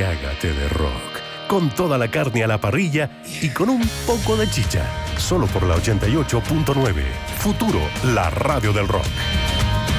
Embriágate de rock, con toda la carne a la parrilla y con un poco de chicha. Solo por la 88.9. Futuro, la radio del rock.